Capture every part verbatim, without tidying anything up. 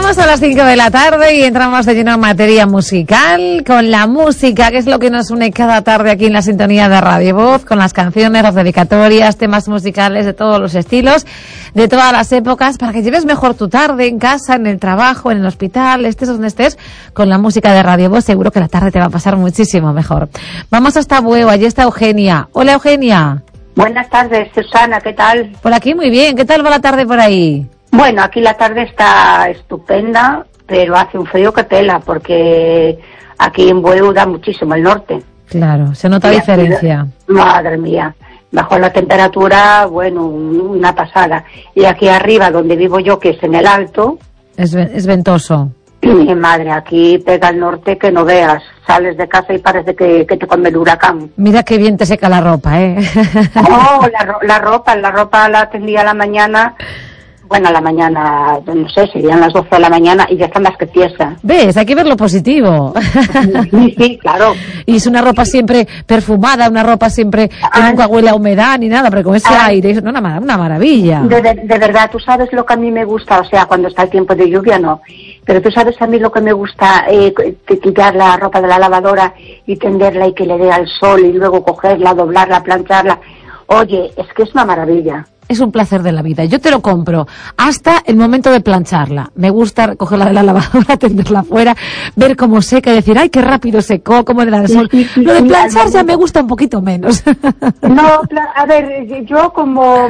Llegamos a las cinco de la tarde y entramos de lleno en materia musical, con la música, que es lo que nos une cada tarde aquí en la sintonía de Radio Voz, con las canciones, las dedicatorias, temas musicales de todos los estilos, de todas las épocas, para que lleves mejor tu tarde en casa, en el trabajo, en el hospital, estés donde estés, con la música de Radio Voz, seguro que la tarde te va a pasar muchísimo mejor. Vamos hasta Bueu, allí está Eugenia. Hola, Eugenia. Buenas tardes, Susana, ¿qué tal? Por aquí muy bien, ¿qué tal va la tarde por ahí? Bueno, aquí la tarde está estupenda, pero hace un frío que pela, porque aquí en Bueu da muchísimo el norte. Claro, se nota y diferencia. Aquí, madre mía, bajó la temperatura, bueno, una pasada. Y aquí arriba, donde vivo yo, que es en el alto... Es, es ventoso. Mi madre, aquí pega el norte que no veas. Sales de casa y parece que, que te come el huracán. Mira qué bien te seca la ropa, ¿eh? No, la, la ropa, la ropa la tendía a la mañana... Bueno, a la mañana, no sé, serían las doce de la mañana y ya están las que tiesas. ¿Ves? Hay que ver lo positivo. Sí, sí, claro. Y es una ropa siempre perfumada, una ropa siempre que ah, nunca huele a humedad ni nada, pero con ese ah, aire, es una, una maravilla. De, de, de verdad, tú sabes lo que a mí me gusta, o sea, cuando está el tiempo de lluvia no, pero tú sabes a mí lo que me gusta, eh, quitar la ropa de la lavadora y tenderla y que le dé al sol y luego cogerla, doblarla, plancharla. Oye, es que es una maravilla. Es un placer de la vida. Yo te lo compro hasta el momento de plancharla. Me gusta cogerla de la lavadora, tenderla fuera, ver cómo seca y decir, ay, qué rápido secó, cómo le da el sol. Sí, sí, lo de planchar sí, ya me gusta un poquito menos. No, a ver, yo como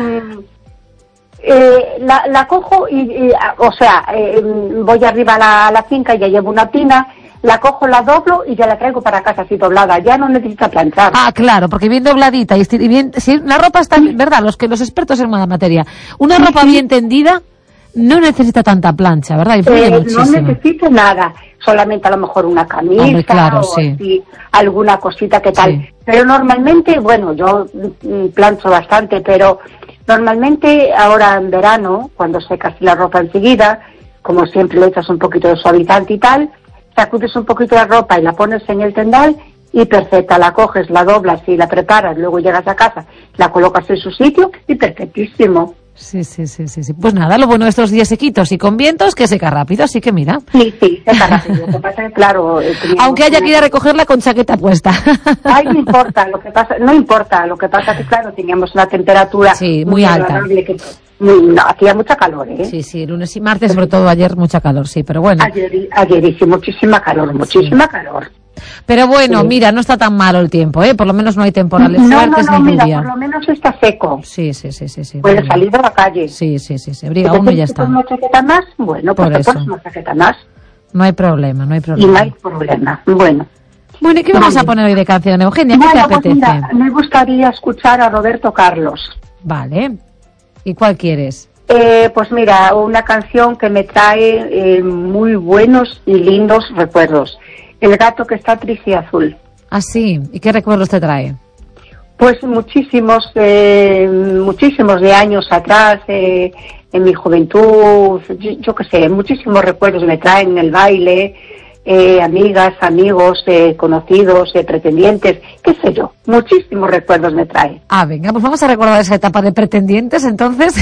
eh, la, la cojo y, y o sea, eh, voy arriba a la, a la finca y ya llevo una tina. La cojo, la doblo y ya la traigo para casa así doblada. Ya no necesita planchar. Ah, claro, porque bien dobladita y bien, si la ropa está, ¿verdad? Los que los expertos en la materia, una sí, ropa sí. bien tendida no necesita tanta plancha, ¿verdad? Influye eh, muchísimo. No necesita nada, solamente a lo mejor una camisa. Hombre, claro, o sí. así, alguna cosita que tal. Sí. Pero normalmente, bueno, yo plancho bastante, pero normalmente ahora en verano, cuando secas la ropa enseguida, como siempre le echas un poquito de suavizante y tal, sacudes un poquito la ropa y la pones en el tendal y perfecta, la coges, la doblas y la preparas, luego llegas a casa, la colocas en su sitio y perfectísimo. Sí, sí, sí, sí, sí. Pues nada, lo bueno de estos días sequitos y con vientos que seca rápido, así que mira. Sí, sí, seca rápido. Lo que pasa es, claro, aunque haya que ir a recogerla con chaqueta puesta. Ay, no importa, lo que pasa, no importa, lo que pasa es que claro, teníamos una temperatura sí, muy, muy alta. Que, muy, no, hacía mucha calor, ¿eh? Sí, sí, lunes y martes, sobre todo ayer, mucha calor, sí, pero bueno. Ayer, ayer hice muchísima calor, muchísima sí. calor. Pero bueno, sí. mira, no está tan malo el tiempo, ¿eh? Por lo menos no hay temporales no, fuertes no, no, ni mira, lluvia. Por lo menos está seco. Sí, sí, sí, sí, sí. Puedes salir de la calle. Sí, sí, sí, se abriga uno y ya está. ¿Una chaqueta más? Bueno, pues te pones una chaqueta más. No hay problema, no hay problema. Y no hay problema, bueno. Bueno, ¿y qué vamos vale. a poner hoy de canción, Eugenia? ¿Qué bueno, te apetece? Pues mira, me gustaría escuchar a Roberto Carlos. Vale. ¿Y cuál quieres? Eh, pues mira, una canción que me trae eh, muy buenos y lindos recuerdos. El gato que está triste y azul. Ah, sí. ¿Y qué recuerdos te trae? Pues muchísimos, eh, muchísimos de años atrás, eh, en mi juventud, yo, yo qué sé, muchísimos recuerdos me traen el baile, eh, amigas, amigos, eh, conocidos, eh, pretendientes, qué sé yo, muchísimos recuerdos me trae. Ah, venga, pues vamos a recordar esa etapa de pretendientes, entonces.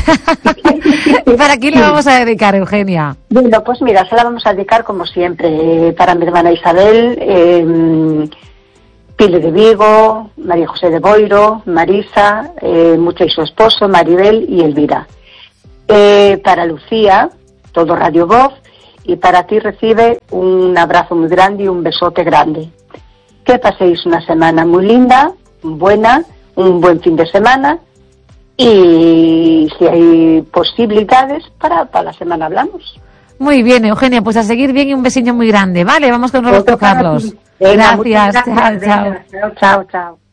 ¿Y para quién le vamos a dedicar, Eugenia? Bueno, pues mira, se la vamos a dedicar como siempre, eh, para mi hermana Isabel, eh, Pili de Vigo, María José de Boiro, Marisa, eh, Mucha y su esposo, Maribel y Elvira. Eh, para Lucía, todo Radio Voz, y para ti recibe un abrazo muy grande y un besote grande. Que paséis una semana muy linda, buena, un buen fin de semana, y si hay posibilidades, para, para la semana hablamos. Muy bien, Eugenia, pues a seguir bien y un besillo muy grande, ¿vale? Vamos con Roberto Carlos. Venga, gracias, chao, chao. Chao, chao, chao.